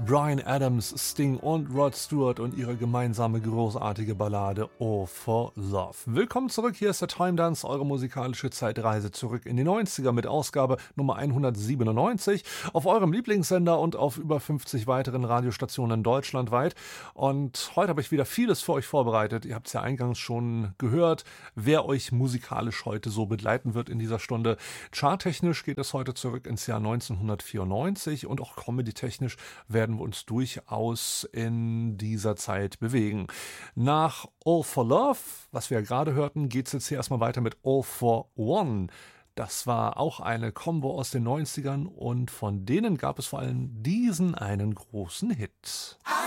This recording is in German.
Bryan Adams, Sting und Rod Stewart und ihre gemeinsame großartige Ballade Oh for Love. Willkommen zurück, hier ist der Time Dance, eure musikalische Zeitreise zurück in die 90er mit Ausgabe Nummer 197 auf eurem Lieblingssender und auf über 50 weiteren Radiostationen deutschlandweit. Und heute habe ich wieder vieles für euch vorbereitet. Ihr habt es ja eingangs schon gehört, wer euch musikalisch heute so begleiten wird in dieser Stunde. Charttechnisch geht es heute zurück ins Jahr 1994 und auch comedy-technisch werden wir uns durchaus in dieser Zeit bewegen. Nach All for Love, was wir ja gerade hörten, geht es jetzt hier erstmal weiter mit All for One. Das war auch eine Combo aus den 90ern und von denen gab es vor allem diesen einen großen Hit.